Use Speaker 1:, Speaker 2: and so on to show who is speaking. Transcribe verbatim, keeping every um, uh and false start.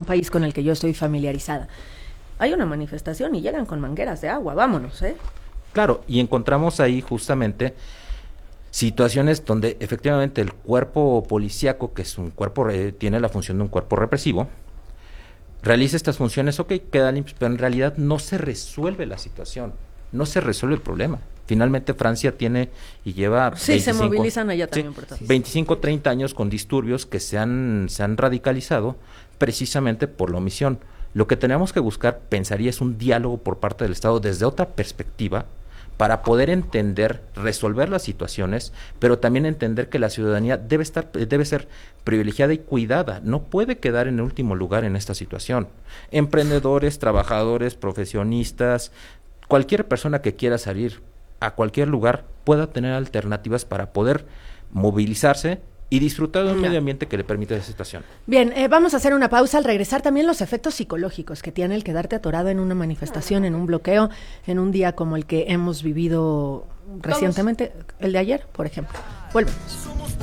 Speaker 1: país con el que yo estoy familiarizada. Hay una manifestación y llegan con mangueras de agua, vámonos, ¿eh?
Speaker 2: Claro, y encontramos ahí justamente situaciones donde efectivamente el cuerpo policíaco, que es un cuerpo, eh, tiene la función de un cuerpo represivo, realiza estas funciones, ok, queda limpio, pero en realidad no se resuelve la situación, no se resuelve el problema. Finalmente Francia tiene y lleva
Speaker 1: sí, veinticinco, se movilizan allá también,
Speaker 2: sí,
Speaker 1: por todo.
Speaker 2: veinticinco, treinta años con disturbios que se han, se han radicalizado precisamente por la omisión. Lo que tenemos que buscar, pensaría, es un diálogo por parte del Estado desde otra perspectiva para poder entender, resolver las situaciones, pero también entender que la ciudadanía debe estar, debe ser privilegiada y cuidada, no puede quedar en último lugar en esta situación. Emprendedores, trabajadores, profesionistas, cualquier persona que quiera salir a cualquier lugar pueda tener alternativas para poder movilizarse y disfrutar de un medio ambiente que le permita esa situación.
Speaker 1: Bien, eh, vamos a hacer una pausa. Al regresar también los efectos psicológicos que tiene el quedarte atorado en una manifestación, en un bloqueo, en un día como el que hemos vivido recientemente, el de ayer, por ejemplo. Vuelvemos.